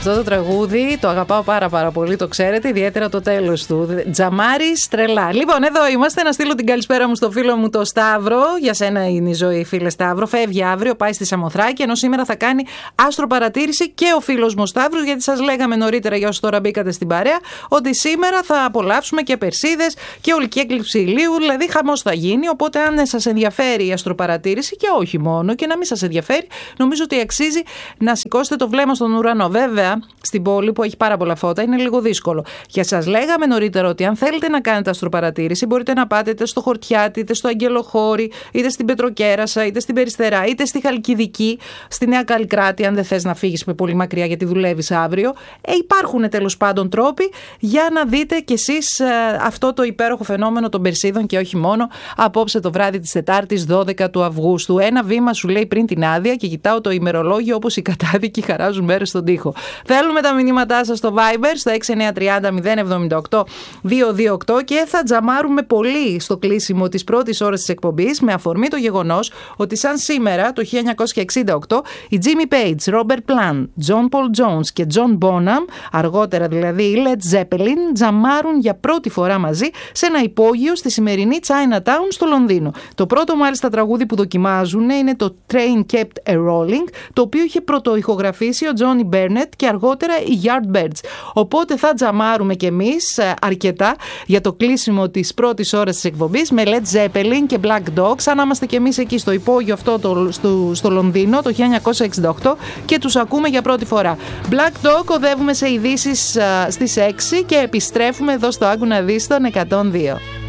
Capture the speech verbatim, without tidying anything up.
Αυτό το τραγούδι το αγαπάω πάρα πάρα πολύ, το ξέρετε, ιδιαίτερα το τέλος του. Τζαμάρης τρελά. Λοιπόν, εδώ είμαστε, να στείλω την καλησπέρα μου στο φίλο μου το Σταύρο. Για σένα είναι η ζωή, φίλε Σταύρο. Φεύγει αύριο, πάει στη Σαμοθράκη, ενώ σήμερα θα κάνει άστροπαρατήρηση και ο φίλος μου Σταύρος, γιατί σας λέγαμε νωρίτερα, για όσους τώρα μπήκατε στην παρέα, ότι σήμερα θα απολαύσουμε και Περσίδες και ολική έκλειψη ηλίου, δηλαδή χαμός θα γίνει. Οπότε, αν σας ενδιαφέρει η αστροπαρατήρηση, και όχι μόνο, και να μην σας ενδιαφέρει, νομίζω ότι αξίζει να σηκώσετε το βλέμμα στον ουρανό. Βέβαια, στην πόλη που έχει πάρα πολλά φώτα είναι λίγο δύσκολο. Και σας λέγαμε νωρίτερα ότι αν θέλετε να κάνετε αστροπαρατήρηση, μπορείτε να πάτε είτε στο Χορτιάτι, είτε στο Αγγελοχώρι, είτε στην Πετροκέρασα, είτε στην Περιστερά, είτε στη Χαλκιδική, στη Νέα Καλλικράτη, αν δεν θες να φύγεις πολύ μακριά γιατί δουλεύεις αύριο. Ε, υπάρχουν τέλος πάντων τρόποι για να δείτε κι εσείς ε, αυτό το υπέροχο φαινόμενο των Περσίδων και όχι μόνο, απόψε το βράδυ της Τετάρτης δώδεκα του Αυγούστου. Ένα βήμα σου λέει πριν την άδεια και κοιτάω το ημερολόγιο όπως οι κατάδικοι χαράζουν μέρες στον τοίχο. Θέλουμε τα μηνύματά σας στο Viber, στο έξι εννιά τρία μηδέν μηδέν εβδομήντα οκτώ διακόσια είκοσι οκτώ, και θα τζαμάρουμε πολύ στο κλείσιμο της πρώτης ώρας της εκπομπής με αφορμή το γεγονός ότι σαν σήμερα το χίλια εννιακόσια εξήντα οκτώ οι Jimmy Page, Robert Plant, John Paul Jones και John Bonham, αργότερα δηλαδή οι Led Zeppelin, τζαμάρουν για πρώτη φορά μαζί σε ένα υπόγειο στη σημερινή Chinatown στο Λονδίνο. Το πρώτο μάλιστα τραγούδι που δοκιμάζουν είναι το Train Kept a Rolling, το οποίο είχε πρωτοηχογραφήσει ο Johnny Burnett και αργότερα οι Yardbirds. Οπότε θα τζαμάρουμε κι εμείς αρκετά για το κλείσιμο της πρώτης ώρας της εκπομπής με Led Zeppelin και Black Dog, σαν να είμαστε κι εμείς εκεί στο υπόγειο αυτό το, στο, στο Λονδίνο το χίλια εννιακόσια εξήντα οκτώ και τους ακούμε για πρώτη φορά. Black Dog, οδεύουμε σε ειδήσεις στις έξι και επιστρέφουμε εδώ στο Άκου να δεις τον εκατόν δύο.